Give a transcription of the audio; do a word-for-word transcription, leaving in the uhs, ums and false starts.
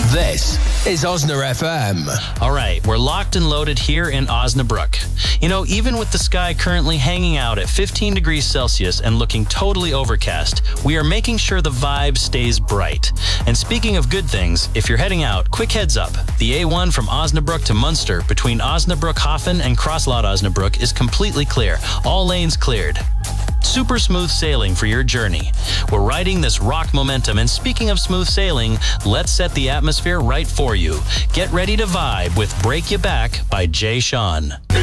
This is Osna F M. All right, we're locked and loaded here in Osnabrück. You know, even with the sky currently hanging out at fifteen degrees Celsius and looking totally overcast, we are making sure the vibe stays bright. And speaking of good things, if you're heading out, quick heads up. The A one from Osnabrück to Munster between Osnabrück-Hafen and Crosslaut Osnabrück is completely clear. All lanes cleared. Super smooth sailing for your journey. We're riding this rock momentum, and speaking of smooth sailing, let's set the atmosphere right for you. Get ready to vibe with Break You Back by Jay Sean.